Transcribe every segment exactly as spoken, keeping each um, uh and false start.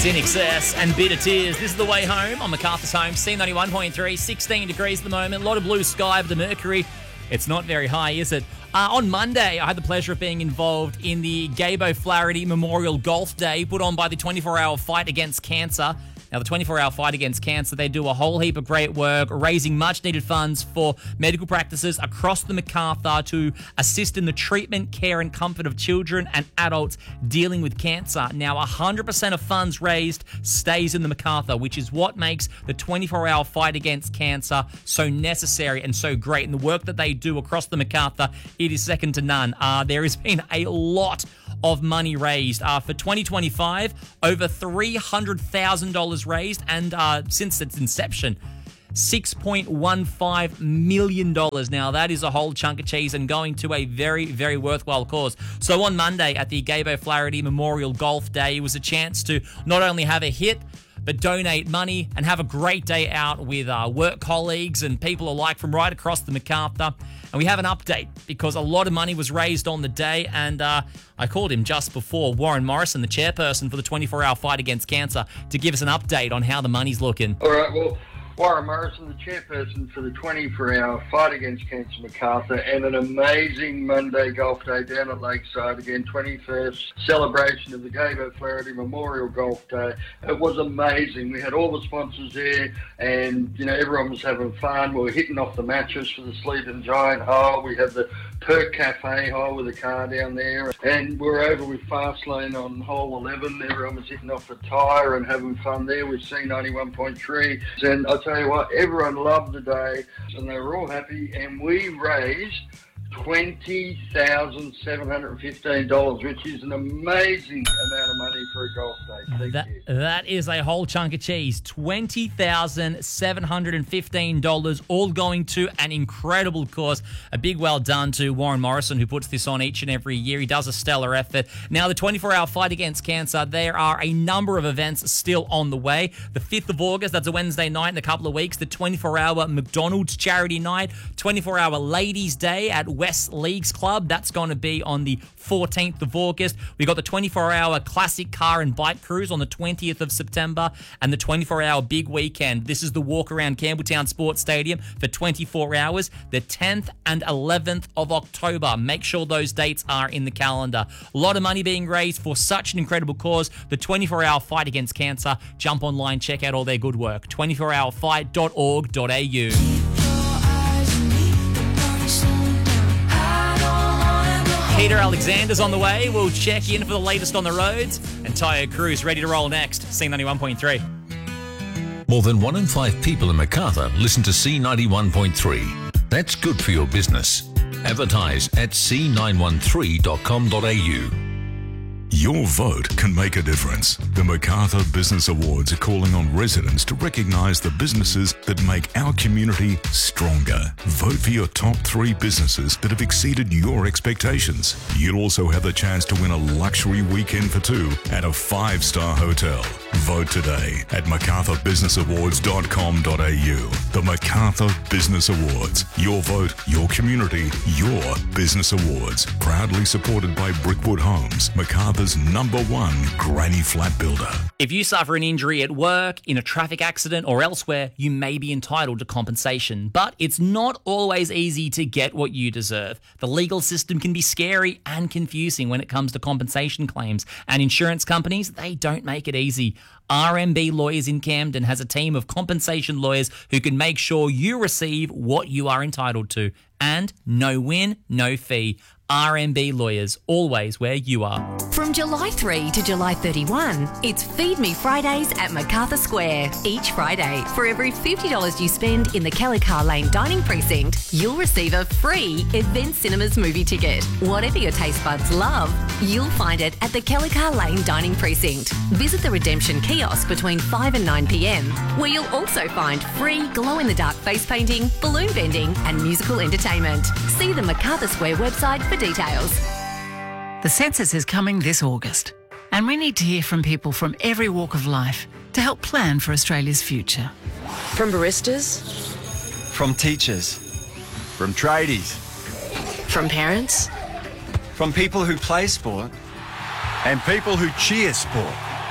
It's In Excess and Bitter Tears. This is the way home on Macarthur's Home. C ninety-one point three, sixteen degrees at the moment. A lot of blue sky, but the mercury, it's not very high, is it? Uh, on Monday, I had the pleasure of being involved in the Gabo Flaherty Memorial Golf Day put on by the twenty-four hour Fight Against Cancer. Now, the twenty-four hour Fight Against Cancer, they do a whole heap of great work, raising much-needed funds for medical practices across the Macarthur to assist in the treatment, care and comfort of children and adults dealing with cancer. Now, one hundred percent of funds raised stays in the Macarthur, which is what makes the twenty-four hour Fight Against Cancer so necessary and so great. And the work that they do across the Macarthur, it is second to none. Uh, there has been a lot of money raised. Uh, for twenty twenty-five, over three hundred thousand dollars raised, and uh, since its inception, six point one five million dollars. Now, that is a whole chunk of cheese and going to a very, very worthwhile cause. So on Monday at the Gabo Flaherty Memorial Golf Day, it was a chance to not only have a hit, but donate money and have a great day out with uh, work colleagues and people alike from right across the Macarthur. And we have an update because a lot of money was raised on the day, and uh, I called him just before, Warren Morrison, the chairperson for the twenty-four hour Fight Against Cancer, to give us an update on how the money's looking. All right, well, Warren Morrison, the chairperson for the twenty-four hour Fight Against Cancer Macarthur, and an amazing Monday golf day down at Lakeside. Again, twenty-first celebration of the Gabo Flaherty Memorial Golf Day. It was amazing. We had all the sponsors there, and you know everyone was having fun. We were hitting off the matches for the Sleeping Giant hole. We had the Perk Cafe hole with a car down there, and we were over with Fastlane on hole eleven. Everyone was hitting off the tyre and having fun there with C ninety-one point three. And I tell you what, everyone loved the day, and they were all happy, and we raised twenty thousand seven hundred fifteen dollars, which is an amazing amount of money for a golf day. Thank that, you. that is a whole chunk of cheese. twenty thousand seven hundred fifteen dollars, all going to an incredible cause. A big well done to Warren Morrison, who puts this on each and every year. He does a stellar effort. Now, the twenty-four hour Fight Against Cancer, there are a number of events still on the way. The fifth of August, that's a Wednesday night in a couple of weeks, the twenty-four hour McDonald's Charity Night, twenty-four hour Ladies Day at West Leagues Club. That's going to be on the fourteenth of August. We got the twenty-four hour Classic Car and Bike Cruise on the twentieth of September, and the twenty-four hour Big Weekend. This is the walk around Campbelltown Sports Stadium for twenty-four hours, the tenth and eleventh of October. Make sure those dates are in the calendar. A lot of money being raised for such an incredible cause, the twenty-four hour Fight Against Cancer. Jump online, check out all their good work. twenty-four hour fight dot org dot a u. Peter Alexander's on the way. We'll check in for the latest on the roads. And Tayo Cruz ready to roll next. C ninety-one point three. More than one in five people in Macarthur listen to C ninety-one point three. That's good for your business. Advertise at c nine one three dot com dot a u. Your vote can make a difference. The Macarthur Business Awards are calling on residents to recognise the businesses that make our community stronger. Vote for your top three businesses that have exceeded your expectations. You'll also have the chance to win a luxury weekend for two at a five-star hotel. Vote today at macarthur business awards dot com dot a u. The Macarthur Business Awards. Your vote, your community, your business awards. Proudly supported by Brickwood Homes, Macarthur's number one granny flat builder. If you suffer an injury at work, in a traffic accident or elsewhere, you may be entitled to compensation. But it's not always easy to get what you deserve. The legal system can be scary and confusing when it comes to compensation claims. And insurance companies, they don't make it easy. R M B Lawyers in Camden has a team of compensation lawyers who can make sure you receive what you are entitled to. And no win, no fee. R M B Lawyers, always where you are. From July third to July thirty-first, it's Feed Me Fridays at Macarthur Square. Each Friday, for every fifty dollars you spend in the Kelly-Carr Lane Dining Precinct, you'll receive a free Event Cinemas movie ticket. Whatever your taste buds love, you'll find it at the Kelly-Carr Lane Dining Precinct. Visit the Redemption Kiosk between five and nine p m, where you'll also find free glow-in-the-dark face painting, balloon bending and musical entertainment. See the Macarthur Square website for details. The census is coming this August, and we need to hear from people from every walk of life to help plan for Australia's future. From baristas, from teachers, from tradies, from parents, from people who play sport and people who cheer sport.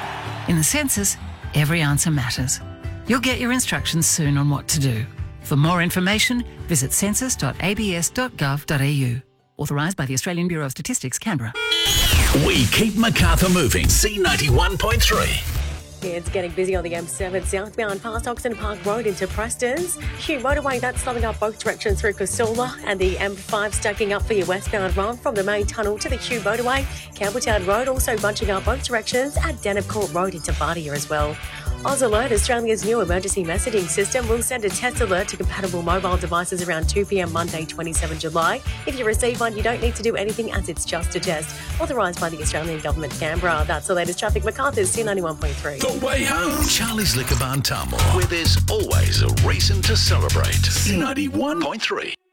In the census, every answer matters. You'll get your instructions soon on what to do. For more information, visit census dot a b s dot gov dot a u. Authorised by the Australian Bureau of Statistics, Canberra. We keep Macarthur moving. C ninety-one point three. It's getting busy on the M seven southbound past Oxon Park Road into Preston's. Hugh Motorway, that's slowing up both directions through Casula, and the M five stacking up for your westbound run from the main tunnel to the Hugh Motorway. Campbelltown Road also bunching up both directions at Denham Court Road into Bardia as well. Oz Alert, Australia's new emergency messaging system, will send a test alert to compatible mobile devices around two p m Monday, twenty-seventh of July. If you receive one, you don't need to do anything as it's just a test. Authorised by the Australian Government, Canberra. That's the latest traffic. Macarthur's C ninety-one point three. The way home. Charlie's Liquor Barn Tamworth, where there's always a reason to celebrate. C ninety-one point three.